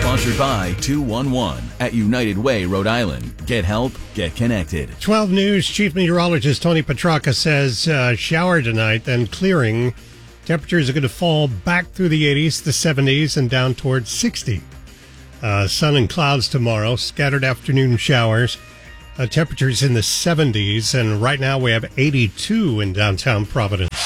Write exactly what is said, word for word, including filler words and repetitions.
Sponsored by two one one at United Way, Rhode Island. Get help, get connected. twelve News Chief Meteorologist Tony Petrarca says uh, shower tonight, then clearing. Temperatures are going to fall back through the eighties, the seventies, and down towards sixty. Uh, sun and clouds tomorrow, scattered afternoon showers. Uh, temperatures in the seventies, and right now we have eighty-two in downtown Providence.